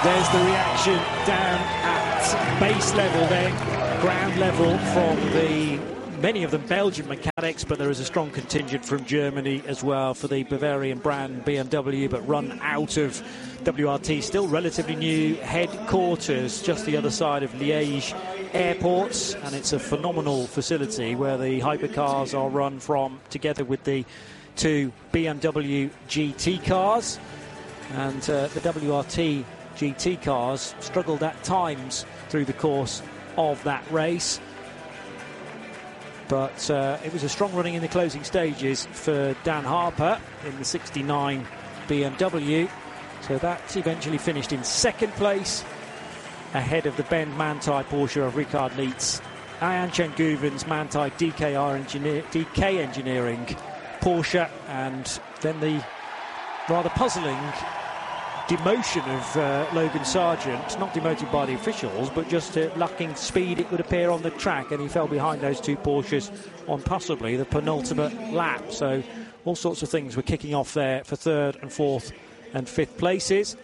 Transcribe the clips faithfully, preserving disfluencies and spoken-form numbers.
There's the reaction down at base level then, ground level from the, many of them Belgian mechanics, but there is a strong contingent from Germany as well for the Bavarian brand B M W, but run out of W R T, still relatively new headquarters just the other side of Liège airports, and it's a phenomenal facility where the hypercars are run from, together with the two B M W G T cars, and uh, the W R T G T cars struggled at times through the course of that race, but uh, it was a strong running in the closing stages for Dan Harper in the sixty-nine B M W, so that eventually finished in second place ahead of the Ben Manthey Porsche of Richard Lietz, Ayan Chen-Gouven's Manthey D K R engineer, D K Engineering Porsche, and then the rather puzzling demotion of uh, Logan Sargent, not demoted by the officials, but just uh, lacking speed, it would appear, on the track, and he fell behind those two Porsches on possibly the penultimate lap. So all sorts of things were kicking off there for third and fourth and fifth places,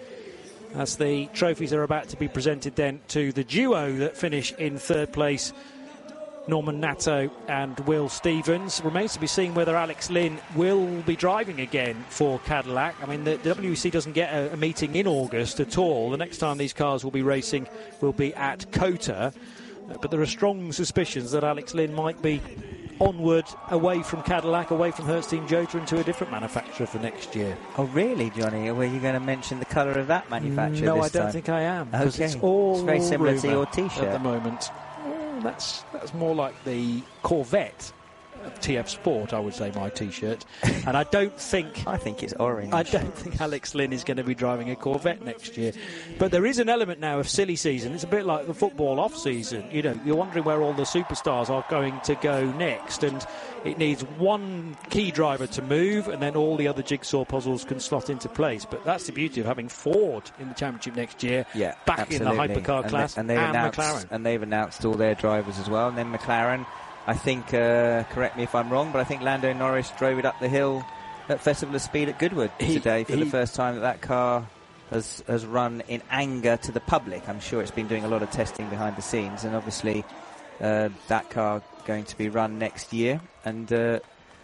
as the trophies are about to be presented then to the duo that finish in third place, Norman Nato and Will Stevens. Remains to be seen whether Alex Lynn will be driving again for Cadillac. I mean, the W E C doesn't get a, a meeting in August at all. The next time these cars will be racing will be at COTA. Uh, but there are strong suspicions that Alex Lynn might be onward, away from Cadillac, away from Hertz Team Jota, into a different manufacturer for next year. Oh, really, Johnny? Were you going to mention the colour of that manufacturer No, this I don't time? think I am. Okay. It's, all it's very similar to your T-shirt. At the moment. That's that's more like the Corvette of T F Sport, I would say, my T-shirt. And I don't think... I think it's orange. I don't think Alex Lynn is going to be driving a Corvette next year. But there is an element now of silly season. It's a bit like the football off-season. You know, you're wondering where all the superstars are going to go next, and it needs one key driver to move, and then all the other jigsaw puzzles can slot into place. But that's the beauty of having Ford in the championship next year, yeah, back absolutely. in the hypercar and class, they, and, and, announced, McLaren. And they've announced all their drivers as well. And then McLaren, I think, uh, correct me if I'm wrong, but I think Lando Norris drove it up the hill at Festival of Speed at Goodwood he, today for he, the first time that that car has, has run in anger to the public. I'm sure it's been doing a lot of testing behind the scenes, and obviously uh, that car going to be run next year. And uh,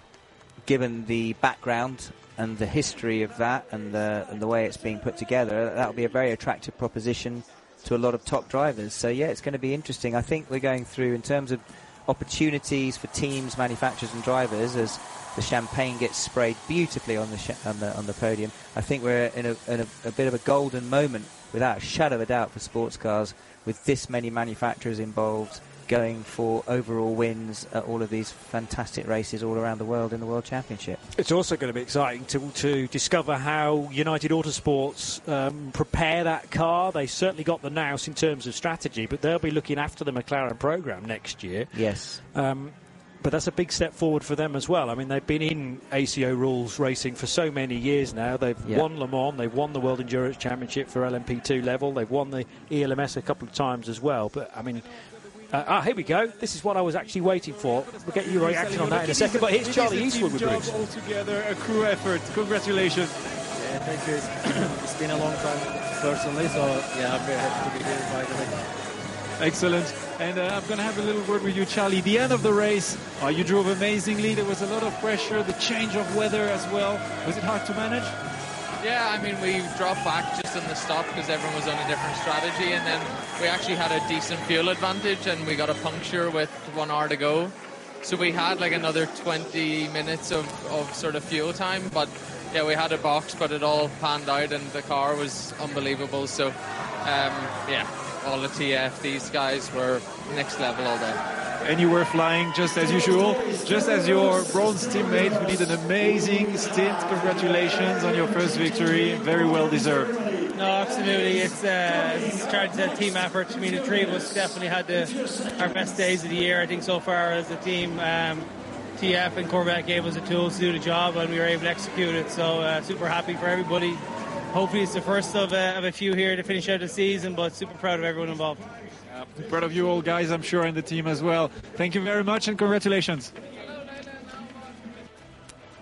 given the background and the history of that, and the, and the way it's being put together, that'll be a very attractive proposition to a lot of top drivers. So yeah, it's going to be interesting. I think we're going through, in terms of opportunities for teams, manufacturers and drivers, as the champagne gets sprayed beautifully on the sh on the on the podium. I think we're in, a, in a, a bit of a golden moment, without a shadow of a doubt, for sports cars, with this many manufacturers involved, going for overall wins at all of these fantastic races all around the world in the World Championship. It's also going to be exciting to, to discover how United Autosports um, prepare that car. They certainly got the nous in terms of strategy, but they'll be looking after the McLaren programme next year. Yes. Um, but that's a big step forward for them as well. I mean, they've been in A C O rules racing for so many years now. They've yeah. won Le Mans, they've won the World Endurance Championship for L M P two level, they've won the E L M S a couple of times as well. But, I mean... Uh, ah, here we go. This is what I was actually waiting for. We'll get your reaction on that in a second. But here's Charlie Eastwood with Bruce. Altogether, a crew effort. Congratulations. Yeah, thank you. It's been a long time personally, so yeah, I'm very happy to be here, by the way. Excellent. And uh, I'm going to have a little word with you, Charlie. The end of the race, uh, you drove amazingly. There was a lot of pressure, the change of weather as well. Was it hard to manage? Yeah, I mean, we dropped back just in the stop because everyone was on a different strategy, and then we actually had a decent fuel advantage, and we got a puncture with one hour to go. So we had like another twenty minutes of, of sort of fuel time, but yeah, we had a box, but it all panned out, and the car was unbelievable. So, um, yeah, all the T F, these guys were next level all day. And you were flying just as usual, just as your bronze teammate who did an amazing stint. Congratulations on your first victory, very well deserved. No, absolutely. It's uh, it's started a team effort. I mean, the three of us definitely had the, our best days of the year, I think, so far as a team. Um, T F and Corvette gave us the tools to do the job, and we were able to execute it. So uh, super happy for everybody. Hopefully it's the first of, uh, of a few here to finish out the season, but super proud of everyone involved. Proud of you all, guys, I'm sure, and the team as well. Thank you very much, and congratulations.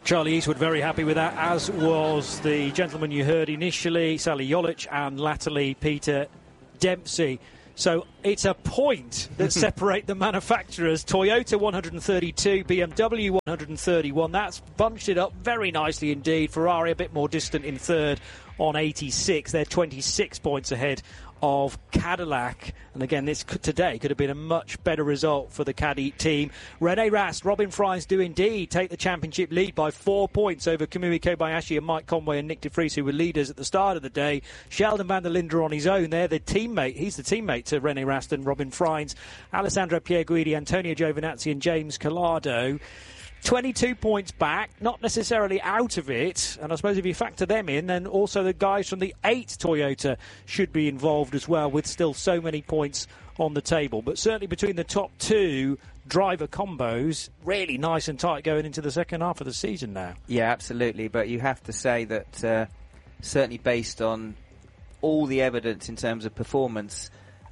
Charlie Eastwood very happy with that, as was the gentleman you heard initially, Sally Jolich, and latterly Peter Dempsey. So it's a point that separate the manufacturers. Toyota one hundred thirty-two, B M W one hundred thirty-one. That's bunched it up very nicely indeed. Ferrari a bit more distant in third on eighty-six. They're twenty-six points ahead of Cadillac. And again, this could, today could have been a much better result for the Caddy team. Rene Rast, Robin Fries do indeed take the championship lead by four points over Kamui Kobayashi and Mike Conway and Nick de Vries, who were leaders at the start of the day. Sheldon van der Linde on his own there, the teammate. He's the teammate to Rene Rast and Robin Fries. Alessandro Pierguidi, Antonio Giovinazzi and James Collado. twenty-two points back, not necessarily out of it, and I suppose if you factor them in, then also the guys from the eight Toyota should be involved as well, with still so many points on the table. But certainly between the top two driver combos, really nice and tight going into the second half of the season now. Yeah, absolutely, but you have to say that uh, certainly based on all the evidence in terms of performance,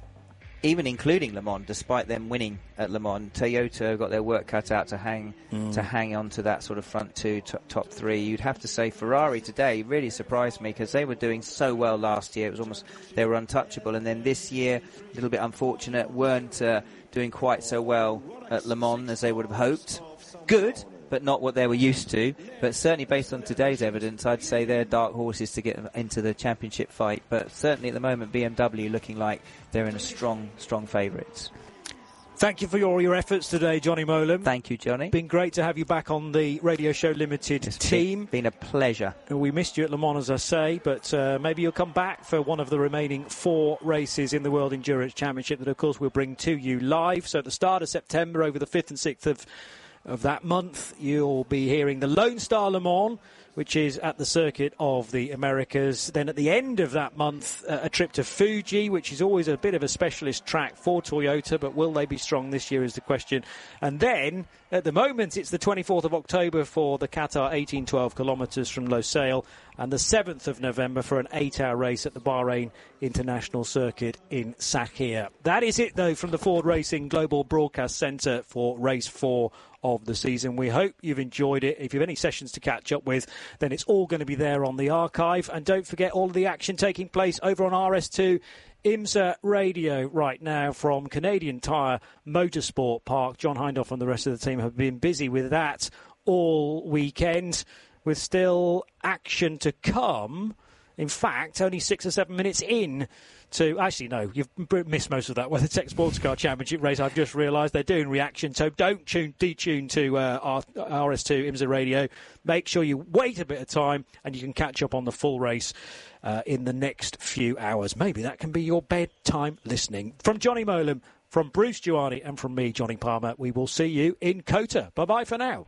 even including Le Mans, despite them winning at Le Mans, Toyota got their work cut out to hang mm. to hang on to that sort of front two, top, top three. You'd have to say Ferrari today really surprised me, because they were doing so well last year. It was almost, they were untouchable. And then this year, a little bit unfortunate, weren't uh, doing quite so well at Le Mans as they would have hoped. Good, but not what they were used to. But certainly based on today's evidence, I'd say they're dark horses to get into the championship fight. But certainly at the moment, B M W looking like they're in a strong, strong favourites. Thank you for all your efforts today, Johnny Molan. Thank you, Johnny. Been great to have you back on the Radio Show Limited it's team. Been, been a pleasure. We missed you at Le Mans, as I say, but uh, maybe you'll come back for one of the remaining four races in the World Endurance Championship that, of course, we'll bring to you live. So at the start of September, over the fifth and sixth of of that month, you'll be hearing the Lone Star Le Mans, which is at the Circuit of the Americas. Then at the end of that month, uh, a trip to Fuji, which is always a bit of a specialist track for Toyota, but will they be strong this year is the question. And then, at the moment, it's the twenty-fourth of October for the Qatar eighteen twelve kilometres from Losail, and the seventh of November for an eight-hour race at the Bahrain International Circuit in Sakhir. That is it, though, from the Ford Racing Global Broadcast Centre for race four of the season. We hope you've enjoyed it. If you have any sessions to catch up with, then it's all going to be there on the archive. And don't forget all of the action taking place over on R S two IMSA Radio right now from Canadian Tire Motorsport Park. John Hindhaugh and the rest of the team have been busy with that all weekend, with still action to come. In fact, only six or seven minutes in to... Actually, no, you've missed most of that. Well, the Tech Sports Car Championship race, I've just realised they're doing reaction, so don't tune, detune to uh, R S two IMSA Radio. Make sure you wait a bit of time and you can catch up on the full race uh, in the next few hours. Maybe that can be your bedtime listening. From Johnny Molan, from Bruce Giuani and from me, Johnny Palmer, we will see you in COTA. Bye-bye for now.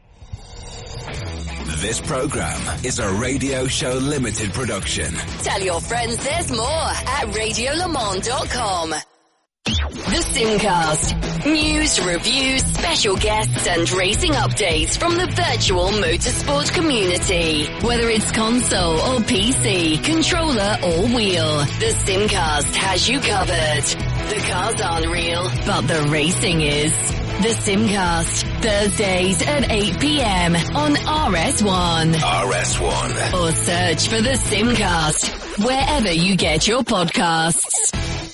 This program is a Radio Show Limited production. Tell your friends there's more at radio le mans dot com. The Simcast. News, reviews, special guests and racing updates from the virtual motorsport community. Whether it's console or P C, controller or wheel, the Simcast has you covered. The cars aren't real, but the racing is. The Simcast, Thursdays at eight p.m. on R S one. R S one. Or search for The Simcast wherever you get your podcasts.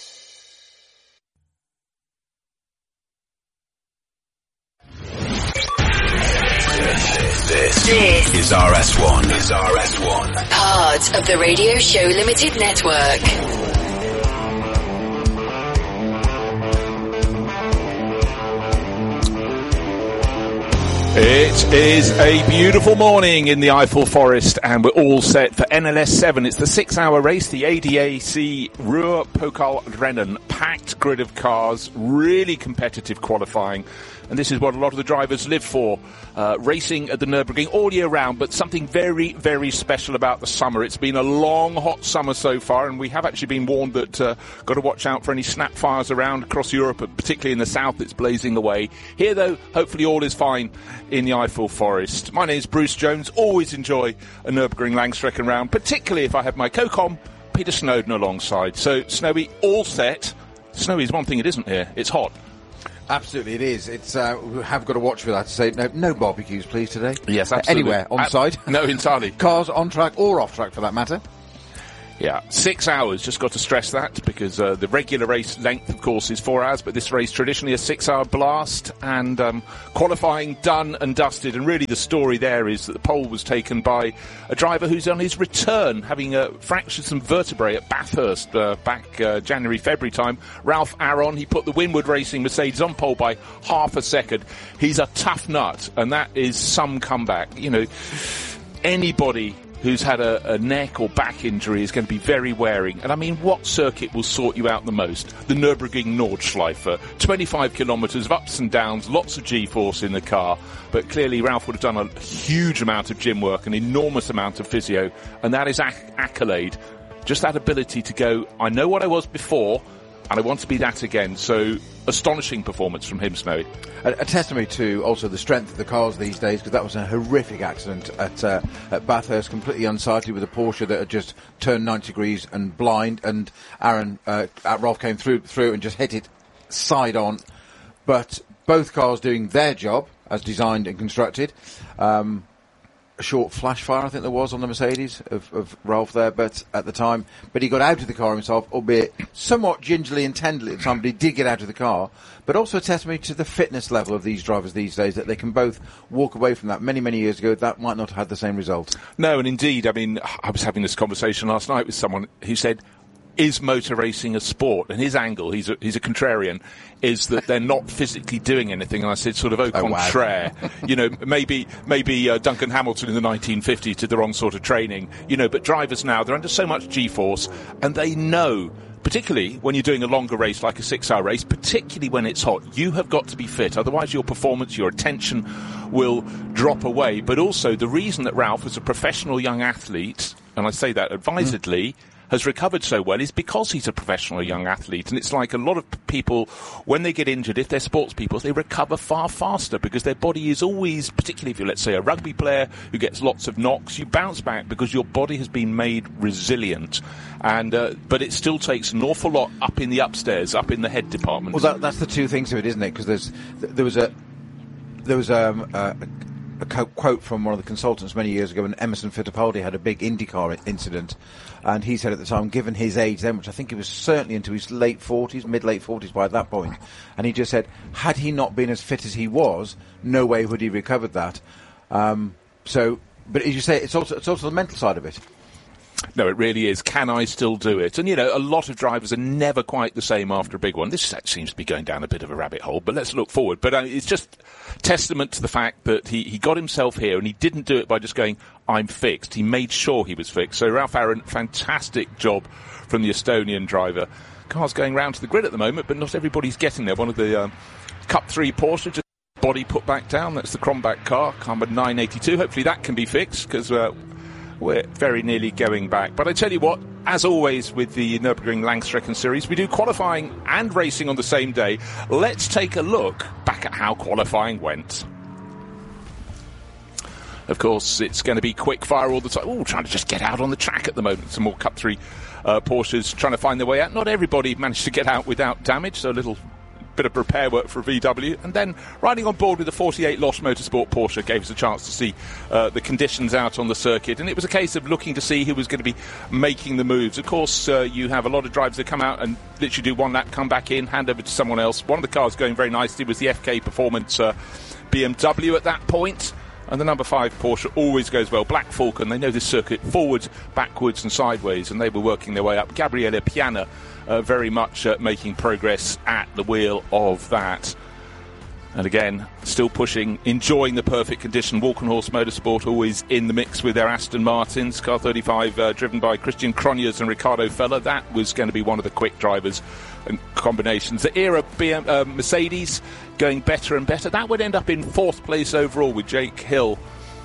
This, this is R S one. Is R S one. Part of the Radio Show Limited Network. It is a beautiful morning in the Eiffel Forest, and we're all set for N L S seven. It's the six-hour race, the A D A C Ruhr-Pokalrennen. Packed grid of cars, really competitive qualifying. And this is what a lot of the drivers live for, uh, racing at the Nürburgring all year round, but something very, very special about the summer. It's been a long, hot summer so far, and we have actually been warned that uh, got to watch out for any snap fires around across Europe, particularly in the south. It's blazing away. Here, though, hopefully all is fine in the Eiffel Forest. My name is Bruce Jones. Always enjoy a Nürburgring Langstrecken round, particularly if I have my co-com, Peter Snowden, alongside. So, Snowy, all set. Snowy is one thing it isn't here. It's hot. Absolutely, it is. It's uh, we have got to watch for that. To say no, no barbecues, please, today. Yes, absolutely. Uh, anywhere on Ab- site. No, entirely. Cars on track or off track, for that matter. Yeah, six hours, just got to stress that, because uh, the regular race length, of course, is four hours, but this race traditionally a six-hour blast, and um, qualifying done and dusted, and really the story there is that the pole was taken by a driver who's on his return, having uh, fractured some vertebrae at Bathurst uh, back uh, January, February time. Ralph Aron, he put the Winwood Racing Mercedes on pole by half a second. He's a tough nut, and that is some comeback. You know, anybody who's had a, a neck or back injury is going to be very wearing. And I mean, what circuit will sort you out the most? The Nürburgring Nordschleife. twenty-five kilometres of ups and downs, lots of G-force in the car. But clearly Ralph would have done a huge amount of gym work, an enormous amount of physio, and that is acc- accolade. Just that ability to go, I know what I was before, and I want to be that again. So, astonishing performance from him, Snowy. A, a testimony to also the strength of the cars these days, because that was a horrific accident at, uh, at Bathurst, completely unsightly, with a Porsche that had just turned ninety degrees and blind, and Aaron, uh, Ralph came through, through and just hit it side on. But both cars doing their job as designed and constructed. Um, a short flash fire, I think there was, on the Mercedes of, of Ralph there, but at the time, but he got out of the car himself, albeit somewhat gingerly and tenderly at the time, but he did get out of the car. But also a testimony to the fitness level of these drivers these days, that they can both walk away from that. Many, many years ago, that might not have had the same result. No, and indeed, I mean, I was having this conversation last night with someone who said, is motor racing a sport? And his angle, he's a, he's a contrarian, is that they're not physically doing anything. And I said, sort of au contraire. Oh, wow. You know, maybe maybe uh, Duncan Hamilton in the nineteen fifties did the wrong sort of training. You know, but drivers now, they're under so much G-force, and they know, particularly when you're doing a longer race like a six-hour race, particularly when it's hot, you have got to be fit. Otherwise, your performance, your attention will drop away. But also, the reason that Ralph was a professional young athlete, and I say that advisedly, mm. has recovered so well is because he's a professional young athlete. And it's like a lot of people, when they get injured, if they're sports people, they recover far faster because their body is always, particularly if you're, let's say, a rugby player who gets lots of knocks, you bounce back because your body has been made resilient. And uh, but it still takes an awful lot up in the upstairs, up in the head department. Well, that, that's the two things of it, isn't it? Because there's there was a there was um, a, a quote from one of the consultants many years ago when Emerson Fittipaldi had a big IndyCar incident. And he said at the time, given his age then, which I think he was certainly into his late forties, mid-late forties by that point, and he just said, had he not been as fit as he was, no way would he recovered that. Um, so, but as you say, it's also it's also the mental side of it. No, it really is. Can I still do it? And, you know, a lot of drivers are never quite the same after a big one. This seems to be going down a bit of a rabbit hole, but let's look forward. But uh, it's just testament to the fact that he, he got himself here, and he didn't do it by just going, I'm fixed. He made sure he was fixed. So Ralph Aron, fantastic job from the Estonian driver. Car's going round to the grid at the moment, but not everybody's getting there. One of the um, Cup three Porsche, just body put back down. That's the Kronbach car, car number nine eighty-two. Hopefully that can be fixed, because uh, we're very nearly going back. But I tell you what, as always with the Nürburgring Langstrecken Series, we do qualifying and racing on the same day. Let's take a look back at how qualifying went. Of course, it's going to be quick fire all the time. Oh, trying to just get out on the track at the moment. Some more Cup three uh, Porsches trying to find their way out. Not everybody managed to get out without damage, so a little bit of repair work for V W. And then riding on board with the forty-eight Losch Motorsport Porsche gave us a chance to see uh, the conditions out on the circuit. And it was a case of looking to see who was going to be making the moves. Of course, uh, you have a lot of drivers that come out and literally do one lap, come back in, hand over to someone else. One of the cars going very nicely was the F K Performance uh, B M W at that point. And the number five Porsche always goes well. Black Falcon, they know this circuit forwards, backwards and sideways, and they were working their way up. Gabriele Piana uh, very much uh, making progress at the wheel of that. And again, still pushing, enjoying the perfect condition. Walkenhorst Motorsport always in the mix with their Aston Martins. Car thirty-five uh, driven by Christian Cronjes and Ricardo Feller. That was going to be one of the quick drivers and combinations. The era B M, uh, Mercedes going better and better. That would end up in fourth place overall with Jake Hill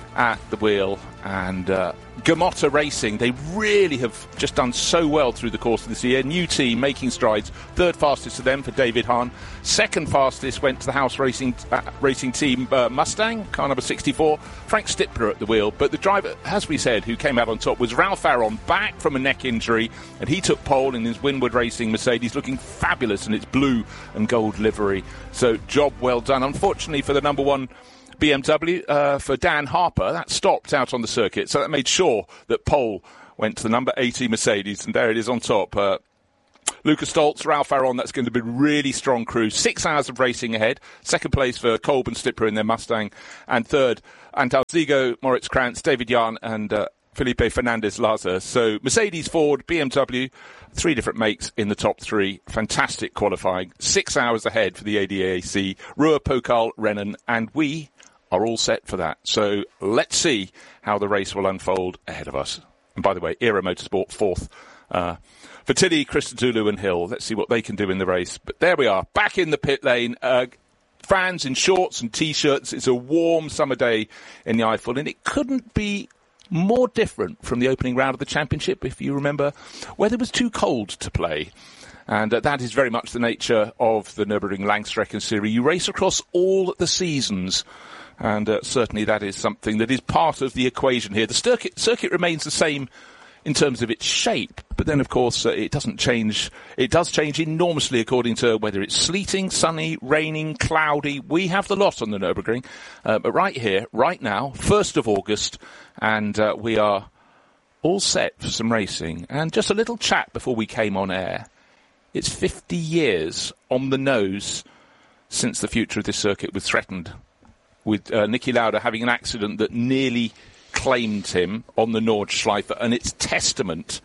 at the wheel, and uh, Gamotta Racing, they really have just done so well through the course of this year. New team making strides. Third fastest to them for David Hahn. Second fastest went to the House Racing uh, racing team uh, Mustang, car number sixty-four. Frank Stipler at the wheel. But the driver, as we said, who came out on top was Ralph Aron, back from a neck injury, and he took pole in his Winward Racing Mercedes, looking fabulous in its blue and gold livery. So job well done. Unfortunately for the number one B M W, uh, for Dan Harper, that stopped out on the circuit, so that made sure that pole went to the number eighty Mercedes, and there it is on top. Uh, Lucas Stoltz, Ralph Aron, that's going to be a really strong crew. Six hours of racing ahead. Second place for Kolb and Stipler in their Mustang, and third, Antal Zigo, Moritz Krantz, David Jahn, and uh, Felipe Fernandez-Laza. So Mercedes, Ford, B M W, three different makes in the top three. Fantastic qualifying. Six hours ahead for the A D A C, Ruhr, Pokal, Rennen, and we are all set for that. So let's see how the race will unfold ahead of us. And by the way, Era Motorsport fourth uh, for Tilly, Christodoulou and Hill. Let's see what they can do in the race. But there we are, back in the pit lane. Uh, fans in shorts and T-shirts. It's a warm summer day in the Eifel, and it couldn't be more different from the opening round of the championship, if you remember, where it was too cold to play. And uh, that is very much the nature of the Nürburgring Langstreckenserie Series. You race across all the seasons. And uh, certainly that is something that is part of the equation here. The circuit, circuit remains the same in terms of its shape, but then, of course, uh, it doesn't change. It does change enormously according to whether it's sleeting, sunny, raining, cloudy. We have the lot on the Nürburgring. Uh, but right here, right now, first of August, and uh, we are all set for some racing. And just a little chat before we came on air. It's fifty years on the nose since the future of this circuit was threatened, with uh, Niki Lauda having an accident that nearly claimed him on the Nordschleife, and it's testament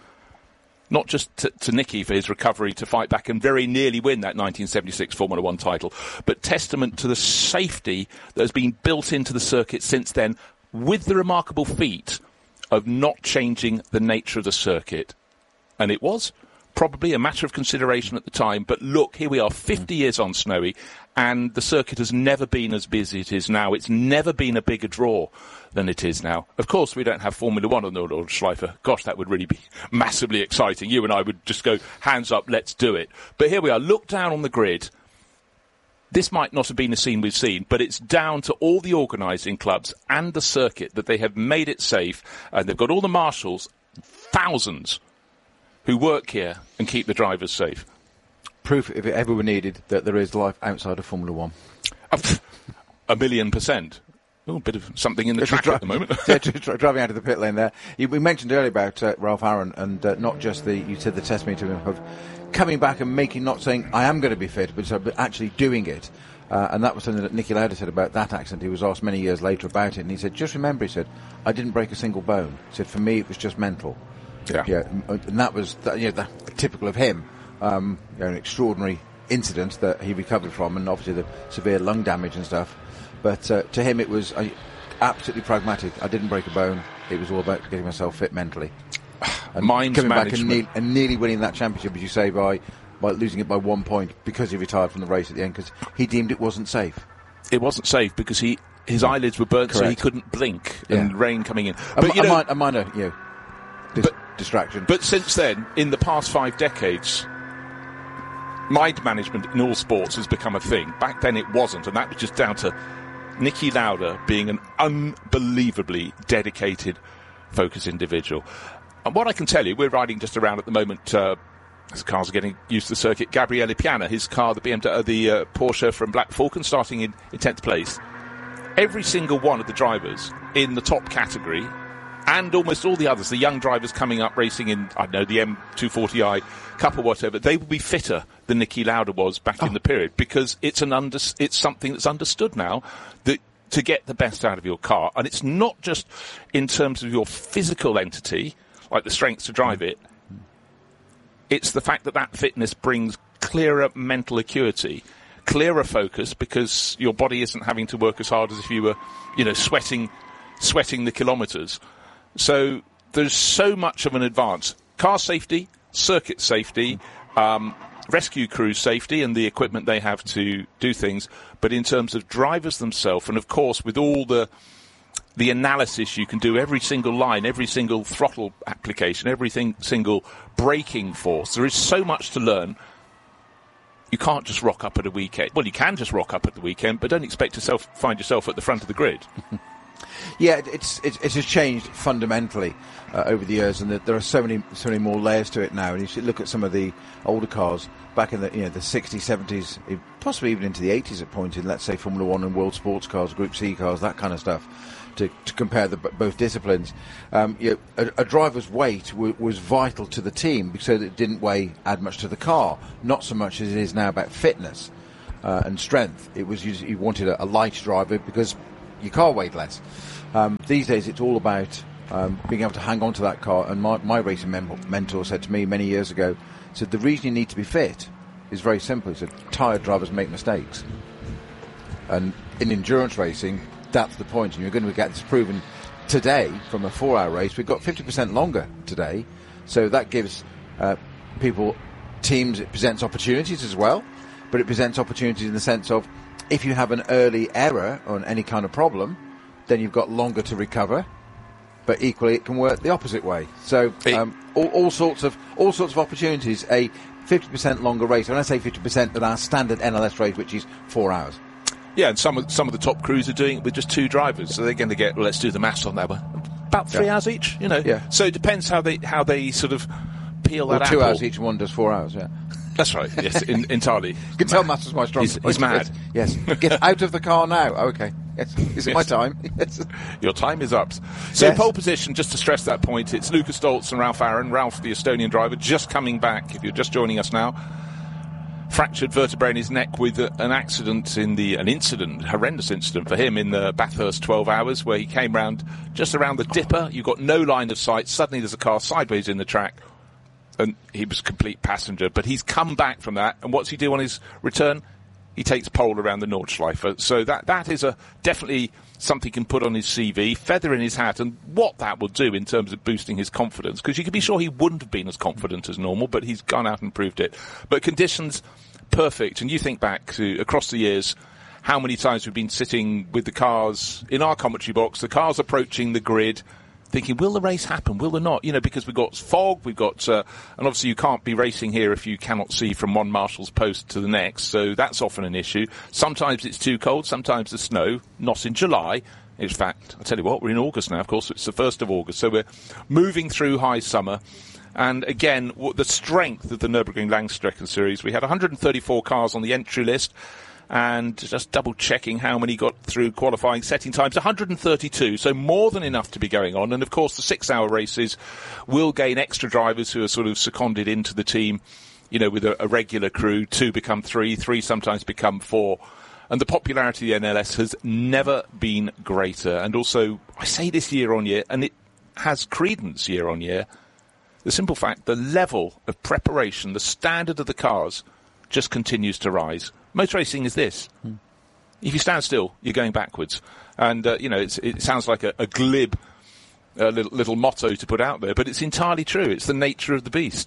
not just to, to Niki for his recovery to fight back and very nearly win that nineteen seventy-six Formula One title, but testament to the safety that has been built into the circuit since then, with the remarkable feat of not changing the nature of the circuit. And it was probably a matter of consideration at the time, but look, here we are, fifty years on, Snowy, and the circuit has never been as busy as it is now. It's never been a bigger draw than it is now. Of course, we don't have Formula One on the Nordschleife. Gosh, that would really be massively exciting. You and I would just go, hands up, let's do it. But here we are, look down on the grid. This might not have been a scene we've seen, but it's down to all the organising clubs and the circuit that they have made it safe, and they've got all the marshals, thousands, who work here and keep the drivers safe. Proof, if it ever were needed, that there is life outside of Formula One. A million percent. Oh, a bit of something in the track dri- at the moment. yeah, driving out of the pit lane there. You, we mentioned earlier about uh, Ralph Aron, and uh, not just the, you said the testimony to him of coming back and making, not saying, I am going to be fit, but, uh, but actually doing it. Uh, and that was something that Niki Lauda said about that accident. He was asked many years later about it, and he said, just remember, he said, I didn't break a single bone. He said, for me, it was just mental. Yeah. Yeah, and that was, that, you know, that, typical of him. Um, you know, an extraordinary incident that he recovered from, and obviously the severe lung damage and stuff. But uh, to him, it was uh, absolutely pragmatic. I didn't break a bone. It was all about getting myself fit mentally. And Mind's coming management. back and, ne- and nearly winning that championship, as you say, by by losing it by one point because he retired from the race at the end because he deemed it wasn't safe. It wasn't safe because he his yeah. eyelids were burnt, Correct. So he couldn't blink, yeah. and rain coming in. But a, you a, know, minor, a minor, you know, dis- but, distraction. But since then, in the past five decades, mind management in all sports has become a thing. Back then it wasn't, and that was just down to Niki Lauda being an unbelievably dedicated, focused individual. And what I can tell you, we're riding just around at the moment, uh, as cars are getting used to the circuit, Gabriele Piana, his car, the B M W, uh, the uh, Porsche from Black Falcon, starting in, in tenth place. Every single one of the drivers in the top category, and almost all the others, the young drivers coming up racing in, I don't know, the M two forty i Cup or whatever, they will be fitter than Niki Lauda was back oh. in the period, because it's an under, it's something that's understood now that to get the best out of your car, and it's not just in terms of your physical entity, like the strength to drive it, it's the fact that that fitness brings clearer mental acuity, clearer focus, because your body isn't having to work as hard as if you were, you know, sweating, sweating the kilometres. So there's so much of an advance. Car safety, circuit safety, um, rescue crew safety and the equipment they have to do things. But in terms of drivers themselves, and of course with all the the analysis you can do, every single line, every single throttle application, every thing, single braking force. There is so much to learn. You can't just rock up at a weekend. Well, you can just rock up at the weekend, but don't expect to self, find yourself at the front of the grid. Yeah, it's it's it's just changed fundamentally uh, over the years, and the, there are so many so many more layers to it now. And you should look at some of the older cars back in the you know the sixties, seventies, possibly even into the eighties at point in, let's say, Formula One and World Sports cars, Group C cars, that kind of stuff. To, to compare the both disciplines, um, you know, a, a driver's weight w- was vital to the team because it didn't weigh add much to the car, not so much as it is now about fitness uh, and strength. It was you, you wanted a, a light driver because your car weighed less. Um, these days, it's all about um, being able to hang on to that car. And my, my racing mem- mentor said to me many years ago, said the reason you need to be fit is very simple. He said tired drivers make mistakes, and in endurance racing, that's the point, and you're going to get this proven today from a four-hour race. We've got fifty percent longer today, so that gives uh, people, teams, it presents opportunities as well, but it presents opportunities in the sense of if you have an early error on any kind of problem, then you've got longer to recover, but equally it can work the opposite way. So um, all, all sorts of all sorts of opportunities, a fifty percent longer race. When I say fifty percent, than our standard N L S race, which is four hours. Yeah, and some of some of the top crews are doing it with just two drivers, so they're going to get. Well, let's do the maths on that one. About three yeah. hours each, you know. Yeah. So it depends how they how they sort of peel well, that. Two apple. hours each, one does four hours. Yeah. That's right. Yes, in, entirely. You can tell maths is my strong. He's, he's mad. Yes. Get out of the car now. Okay. Yes. Is it yes. my time? Yes. Your time is up. So yes. Pole position, just to stress that point, it's Lukas Stoltz and Ralph Aaron. Ralph, the Estonian driver, just coming back. If you're just joining us now. Fractured vertebrae in his neck with uh, an accident in the, an incident, horrendous incident for him in the Bathurst twelve hours where he came round just around the dipper. You've got no line of sight. Suddenly there's a car sideways in the track and he was a complete passenger. But he's come back from that. And what's he do on his return? He takes pole around the Nordschleife. So that, that is a definitely something he can put on his C V, feather in his hat, and what that will do in terms of boosting his confidence. Because you can be sure he wouldn't have been as confident as normal, but he's gone out and proved it. But conditions, perfect. And you think back to, across the years, how many times we've been sitting with the cars in our commentary box, the cars approaching the grid, thinking, will the race happen? Will there not? You know, because we've got fog, we've got, uh, and obviously you can't be racing here if you cannot see from one marshal's post to the next, so that's often an issue. Sometimes it's too cold, sometimes the snow, not in July. In fact, I'll tell you what, we're in August now, of course, it's the first of August, so we're moving through high summer. And again, the strength of the Nürburgring Langstrecke series, we had one hundred thirty-four cars on the entry list, and just double-checking how many got through qualifying setting times, one hundred thirty-two, so more than enough to be going on. And, of course, the six-hour races will gain extra drivers who are sort of seconded into the team, you know, with a, a regular crew. Two become three, three sometimes become four. And the popularity of the N L S has never been greater. And also, I say this year on year, and it has credence year on year, the simple fact, the level of preparation, the standard of the cars just continues to rise. Motor racing is this. Hmm. If you stand still, you're going backwards. And, uh, you know, it's, it sounds like a, a glib uh, little, little motto to put out there, but it's entirely true. It's the nature of the beast.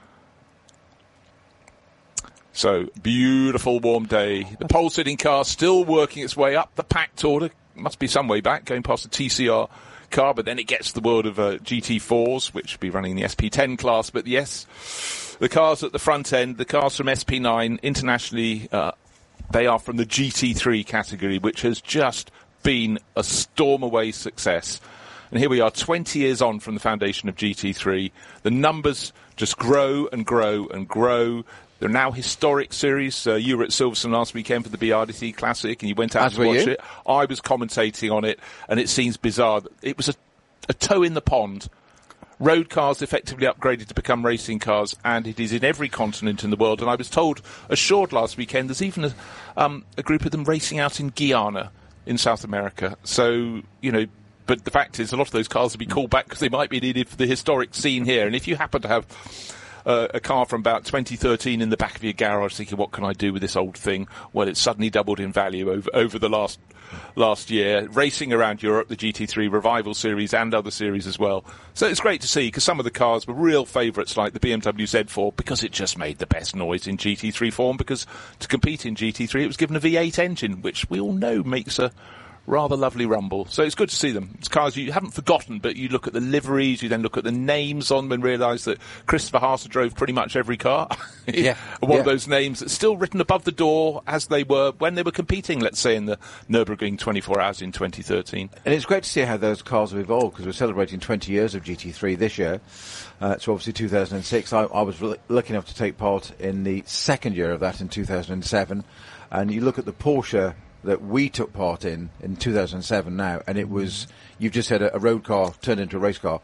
So, beautiful warm day. The pole-sitting car still working its way up the packed order. Must be some way back, going past the T C R car, but then it gets to the world of uh, G T fours, which will be running the S P ten class. But yes, the cars at the front end, the cars from S P nine, internationally, uh, they are from the G T three category, which has just been a storm-away success. And here we are, twenty years on from the foundation of G T three. The numbers just grow and grow and grow. They're now historic series. Uh, you were at Silverstone last weekend for the B R D C Classic, and you went out As to watch you? it. I was commentating on it, and it seems bizarre. It was a, a toe in the pond. Road cars effectively upgraded to become racing cars, and it is in every continent in the world. And I was told, assured last weekend, there's even a, um, a group of them racing out in Guyana in South America. So, you know, but the fact is, a lot of those cars will be called back because they might be needed for the historic scene here. And if you happen to have Uh, a car from about twenty thirteen in the back of your garage thinking, what can I do with this old thing? Well, it's suddenly doubled in value over over the last last year. Racing around Europe, the G T three Revival series and other series as well. So it's great to see, because some of the cars were real favourites, like the B M W Z four, because it just made the best noise in G T three form, because to compete in G T three it was given a V eight engine, which we all know makes a rather lovely rumble. So it's good to see them. It's cars you haven't forgotten, but you look at the liveries, you then look at the names on them and realise that Christopher Haase drove pretty much every car. Yeah. One yeah. of those names that's still written above the door as they were when they were competing, let's say, in the Nürburgring twenty-four hours in twenty thirteen. And it's great to see how those cars have evolved, because we're celebrating twenty years of G T three this year. Uh, so obviously two thousand six, I, I was really lucky enough to take part in the second year of that in two thousand seven. And you look at the Porsche that we took part in in two thousand seven now, and it was, you've just said, a, a road car turned into a race car.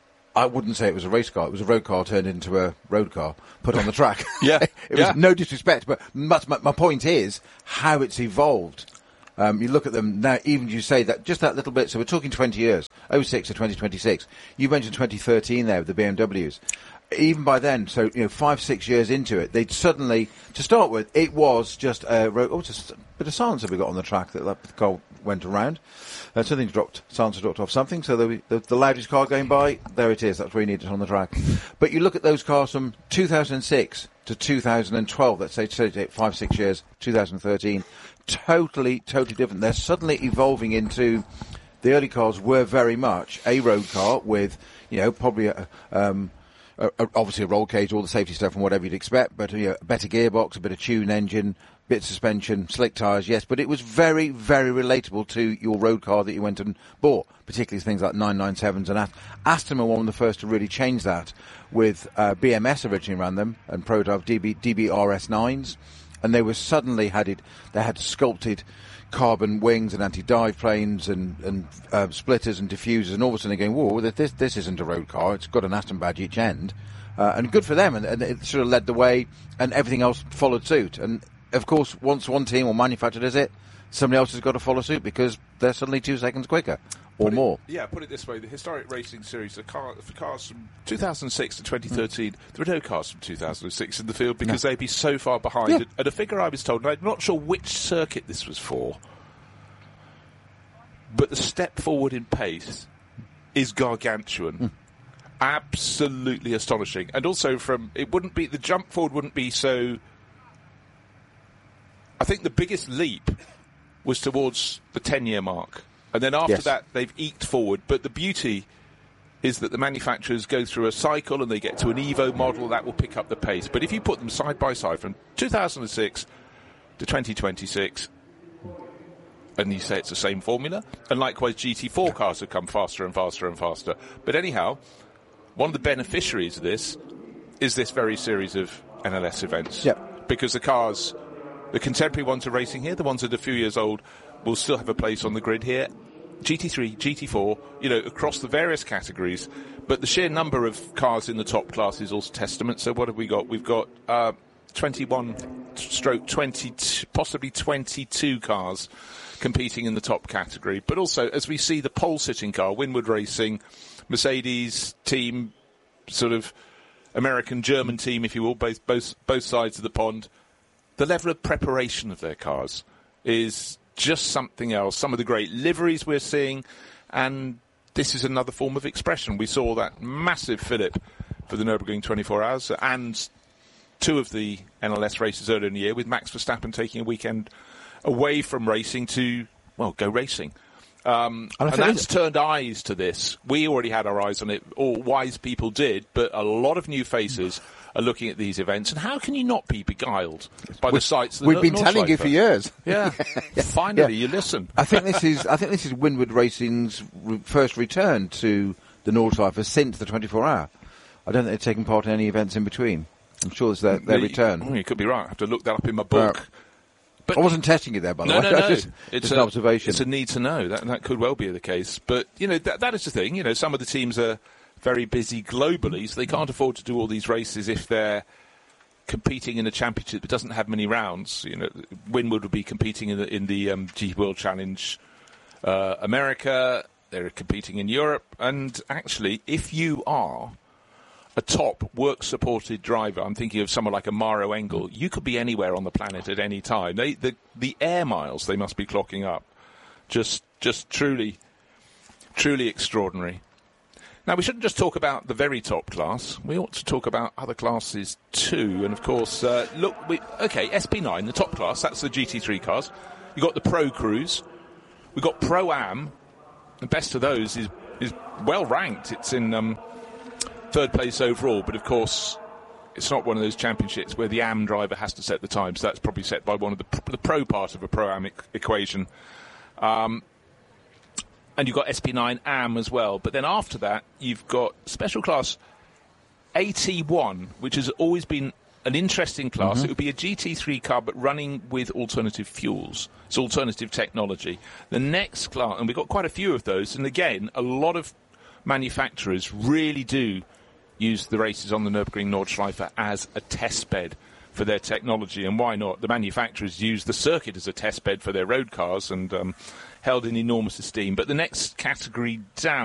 I wouldn't say it was a race car. It was a road car turned into a road car put on the track. Yeah. It was yeah. no disrespect, but my, my point is how it's evolved. Um, you look at them now, even you say that, just that little bit, so we're talking twenty years, oh six to twenty twenty-six. You mentioned twenty thirteen there with the B M Ws. Even by then, so, you know, five, six years into it, they'd suddenly, to start with, it was just a road, oh, just a bit of silence that we got on the track that the car went around. Uh, something dropped, silence dropped off something, so the, the, the loudest car going by, there it is, that's where you need it on the track. But you look at those cars from two thousand six to two thousand twelve, let's say, five, six years, two thousand thirteen, totally, totally different. They're suddenly evolving into, the early cars were very much a road car with, you know, probably a, um, a, a, obviously a roll cage, all the safety stuff and whatever you'd expect, but you know, a better gearbox, a bit of tune engine, bit of suspension, slick tyres, yes, but it was very, very relatable to your road car that you went and bought, particularly things like nine ninety-sevens and Ast- Aston were one of the first to really change that with uh, B M S originally ran them and ProDrive D B, D B R S nines, and they were suddenly had it, they had sculpted carbon wings and anti-dive planes and, and uh, splitters and diffusers, and all of a sudden they're going, whoa, this, this isn't a road car, it's got an Aston badge each end. Uh, and good for them, and, and it sort of led the way, and everything else followed suit. And of course, once one team or manufacturer does it, somebody else has got to follow suit because they're suddenly two seconds quicker or put it, more. Yeah, put it this way: the historic racing series, the car, for cars from two thousand six to twenty thirteen, mm. there were no cars from two thousand six in the field because no. they'd be so far behind. Yeah. At a figure I was told, and I'm not sure which circuit this was for, but the step forward in pace is gargantuan. Mm. Absolutely astonishing. And also from, it wouldn't be, the jump forward wouldn't be so, I think the biggest leap was towards the ten-year mark. And then after yes. that, they've eked forward. But the beauty is that the manufacturers go through a cycle and they get to an Evo model that will pick up the pace. But if you put them side by side from two thousand six to twenty twenty-six, and you say it's the same formula, and likewise G T four cars have come faster and faster and faster. But anyhow, one of the beneficiaries of this is this very series of N L S events. Yep. Because the cars, the contemporary ones are racing here, the ones that are a few years old will still have a place on the grid here. G T three, G T four, you know, across the various categories. But the sheer number of cars in the top class is also testament. So what have we got? We've got uh, twenty-one stroke twenty, possibly twenty-two cars competing in the top category. But also, as we see the pole-sitting car, Winward Racing, Mercedes team, sort of American-German team, if you will, both, both, both sides of the pond, the level of preparation of their cars is just something else. Some of the great liveries we're seeing, and this is another form of expression. We saw that massive fillip for the Nürburgring twenty-four hours, and two of the N L S races earlier in the year, with Max Verstappen taking a weekend away from racing to, well, go racing. Um, and, and that's turned eyes to this. We already had our eyes on it, or wise people did, but a lot of new faces are looking at these events. And how can you not be beguiled by we, the sights of the We've Nor- been North telling you for years. Yeah. Finally, yeah. You listen. I think this is I think this is Winward Racing's re- first return to the Nordschleife since the twenty-four hour. I don't think they've taken part in any events in between. I'm sure it's their, their the, return. Oh, you could be right. I have to look that up in my book. Uh, But I wasn't testing it there, by the no, way. No, no, just, it's just a, an observation. It's a need to know. That that could well be the case. But, you know, that, that is the thing. You know, some of the teams are very busy globally, so they can't afford to do all these races if they're competing in a championship that doesn't have many rounds. You know, Winward would be competing in the, in the um, G T World Challenge uh, America. They're competing in Europe. And actually, if you are a top work-supported driver, I'm thinking of someone like a Maro Engel, you could be anywhere on the planet at any time. They, the, the air miles they must be clocking up, just just truly, truly extraordinary. Now, we shouldn't just talk about the very top class. We ought to talk about other classes too. And, of course, uh, look, we, OK, S P nine, the top class, that's the G T three cars. You've got the Pro Crews, We've got Pro-Am. The best of those is, is well ranked. It's in um, third place overall, but of course it's not one of those championships where the A M driver has to set the time, so that's probably set by one of the, the pro part of a Pro-Am e- equation. Um, and you've got S P nine A M as well. But then after that, you've got special class A T one, which has always been an interesting class. Mm-hmm. It would be a G T three car, but running with alternative fuels. It's alternative technology. The next class, and we've got quite a few of those, and again, a lot of manufacturers really do use the races on the Nürburgring Nordschleife as a test bed for their technology, and why not? The manufacturers use the circuit as a test bed for their road cars and um, held in enormous esteem. But the next category down